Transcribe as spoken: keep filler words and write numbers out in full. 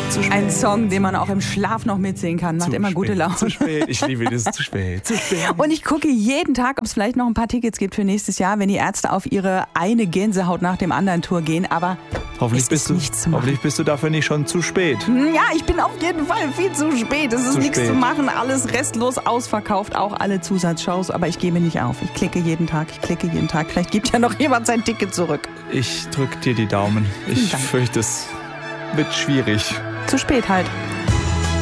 Zu spät. Ein Song, den man auch im Schlaf noch mitsingen kann. Macht Zu immer gute spät. Laune. Zu spät. Ich liebe das. Zu spät. Zu spät. Und ich gucke jeden Tag, ob es vielleicht noch ein paar Tickets gibt für nächstes Jahr, wenn die Ärzte auf ihre eine Gänsehaut nach dem anderen Tour gehen. Aber Hoffentlich es bist ist du, nichts zu machen. hoffentlich bist du dafür nicht schon zu spät. Ja, ich bin auf jeden Fall viel zu spät. Es ist Zu nichts spät. zu machen. Alles restlos ausverkauft. Auch alle Zusatzshows. Aber ich gebe nicht auf. Ich klicke jeden Tag. Ich klicke jeden Tag. Vielleicht gibt ja noch jemand sein Ticket zurück. Ich drück dir die Daumen. Ich Dank. fürchte, es wird schwierig. Zu spät halt.